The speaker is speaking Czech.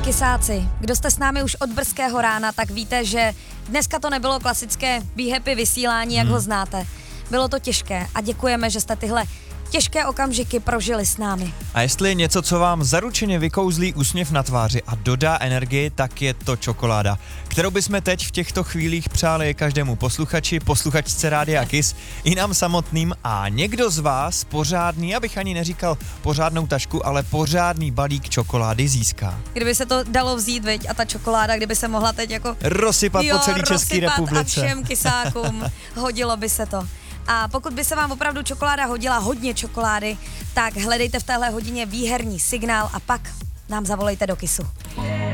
Kysáci, kdo jste s námi už od brzkého rána, tak víte, že dneska to nebylo klasické Be Happy vysílání, jak ho znáte. Bylo to těžké a děkujeme, že jste tyhle těžké okamžiky prožili s námi. A jestli je něco, co vám zaručeně vykouzlí úsměv na tváři a dodá energii, tak je to čokoláda, kterou bychom teď v těchto chvílích přáli každému posluchači, posluchačce Rádia Kiss, i nám samotným a někdo z vás pořádný, abych ani neříkal pořádnou tašku, ale pořádný balík čokolády získá. Kdyby se to dalo vzít, viď, a ta čokoláda, kdyby se mohla teď jako Rozsypat po celé České republice. A všem kysákům, hodilo by se to. A pokud by se vám opravdu čokoláda hodila, hodně čokolády, tak hledejte v téhle hodině výherní signál a pak nám zavolejte do Kissu.